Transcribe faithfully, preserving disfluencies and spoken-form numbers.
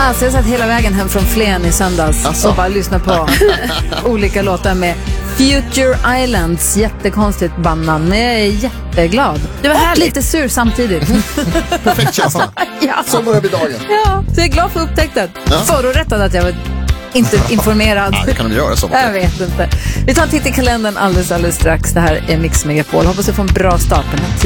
Alltså jag satt hela vägen hem från Flen i söndags alltså. och bara lyssnade på olika låtar med Future Islands, jättekonstigt bandnamn, men jag är jätteglad. Det var härligt. Lite sur samtidigt. Perfekt känsla. Ja. Så börjar vi dagen. Ja, så jag är glad för upptäckten. Ja. Förorättad att jag var inte informerad. Ja, det kan de göra så. Jag vet inte. Vi tar en titt i kalendern alldeles, alldeles strax. Det här är Mix Megapol. Hoppas du får en bra start på den här tiden.